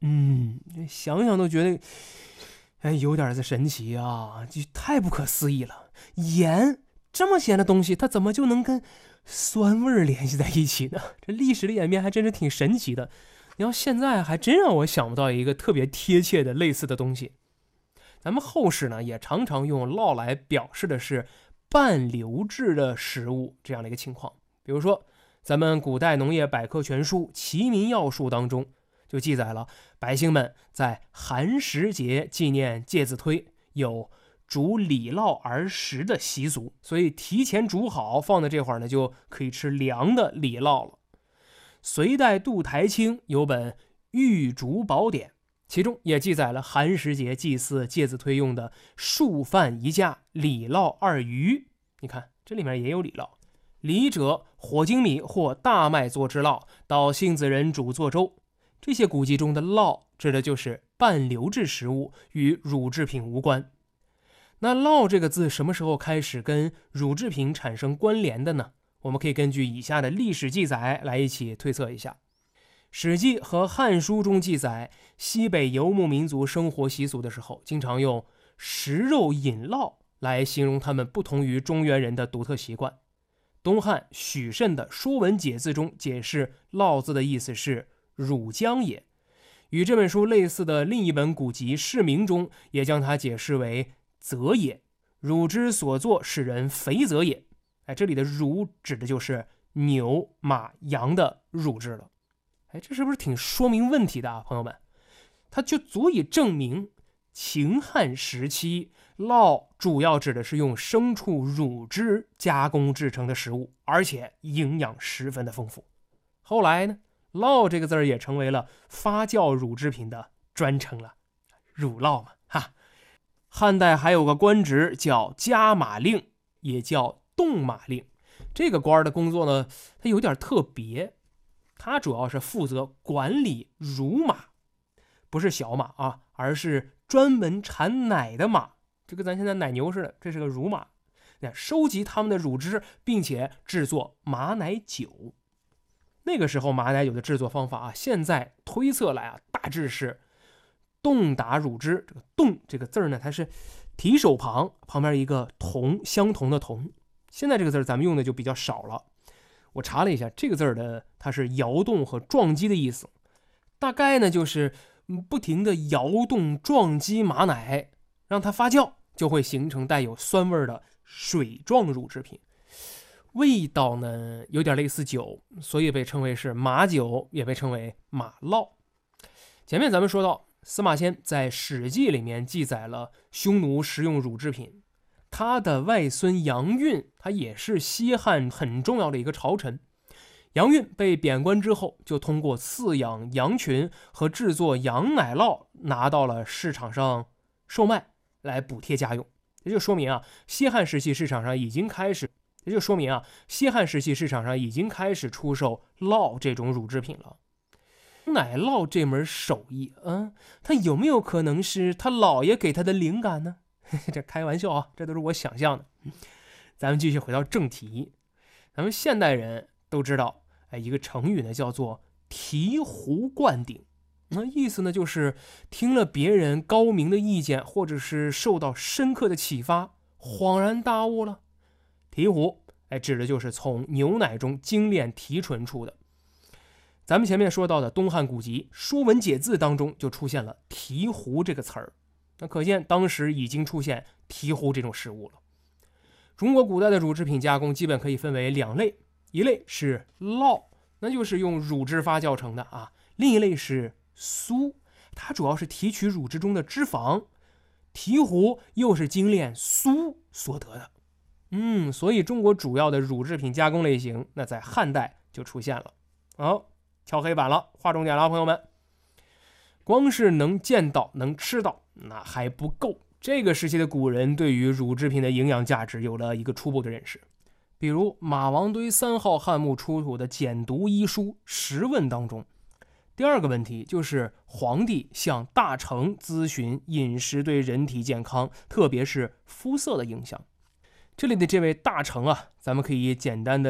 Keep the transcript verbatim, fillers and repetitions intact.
嗯，想想都觉得，哎，有点子神奇啊，就太不可思议了。盐这么咸的东西，它怎么就能跟酸味联系在一起呢？这历史的演变还真是挺神奇的。你要现在还真让我想不到一个特别贴切的类似的东西。咱们后世呢也常常用烙来表示的是半流质的食物这样的一个情况。比如说咱们古代农业百科全书《齐民要术》当中就记载了百姓们在寒食节纪念介子推有煮李烙而食的习俗，所以提前煮好放在这会儿呢就可以吃凉的李烙了。隋代杜台清有本《玉竹宝典》，其中也记载了寒食节祭祀介子推用的数饭一架李烙二鱼。你看这里面也有李烙。李者火精米或大麦做之烙，到杏子人煮做粥。这些古籍中的烙指的就是半流质食物，与乳制品无关。那烙这个字什么时候开始跟乳制品产生关联的呢？我们可以根据以下的历史记载来一起推测一下。史记和汉书中记载西北游牧民族生活习俗的时候，经常用食肉饮烙来形容他们不同于中原人的独特习惯。东汉许慎的《说文解字》中解释烙字的意思是乳浆也，与这本书类似的另一本古籍《释名》中也将它解释为泽也，乳之所作使人肥泽也。哎，这里的乳指的就是牛、马、羊的乳汁了。哎，这是不是挺说明问题的啊，朋友们？它就足以证明秦汉时期烙主要指的是用牲畜乳汁加工制成的食物，而且营养十分的丰富。后来呢，烙这个字也成为了发酵乳制品的专称了，乳酪嘛，哈。汉代还有个官职叫加马令，也叫动马令。这个官的工作呢，它有点特别，它主要是负责管理乳马，不是小马啊，而是专门产奶的马，这个咱现在奶牛似的，这是个乳马。收集它们的乳汁，并且制作马奶酒。那个时候马奶酒的制作方法啊，现在推测来啊，大致是冻打乳汁。这个冻这个字呢，它是提手旁旁边一个同，相同的同。现在这个字咱们用的就比较少了。我查了一下，这个字的它是摇动和撞击的意思，大概呢就是不停的摇动撞击马奶，让它发酵，就会形成带有酸味的水状乳制品。味道呢有点类似酒，所以被称为是马酒，也被称为马烙。前面咱们说到司马迁在《史记》里面记载了匈奴食用乳制品，他的外孙杨运，他也是西汉很重要的一个朝臣。杨运被贬官之后，就通过饲养羊群和制作羊奶酪拿到了市场上售卖，来补贴家用。也就说明啊，西汉时期市场上已经开始，也就说明啊，西汉时期市场上已经开始出售酪这种乳制品了。奶酪这门手艺，嗯，它有没有可能是他姥爷给他的灵感呢？这开玩笑啊，这都是我想象的。咱们继续回到正题，咱们现代人都知道，哎，一个成语呢叫做醍醐灌顶。那意思呢，就是听了别人高明的意见，或者是受到深刻的启发，恍然大悟了。醍醐，哎，指的就是从牛奶中精炼提纯出的。咱们前面说到的东汉古籍《说文解字》当中就出现了醍醐这个词儿，那可见当时已经出现醍醐这种食物了。中国古代的乳制品加工基本可以分为两类，一类是烙，那就是用乳汁发酵成的啊；另一类是酥，它主要是提取乳汁中的脂肪。醍醐又是精炼酥所得的。嗯，所以中国主要的乳制品加工类型，那在汉代就出现了。好，敲黑板了，划重点了，朋友们。光是能见到能吃到那还不够，这个时期的古人对于乳制品的营养价值有了一个初步的认识。比如马王堆三号汉墓出土的简牍医书《十问》当中，第二个问题就是皇帝向大臣咨询饮食对人体健康，特别是肤色的影响。这里的这位大臣啊，咱们可以简单的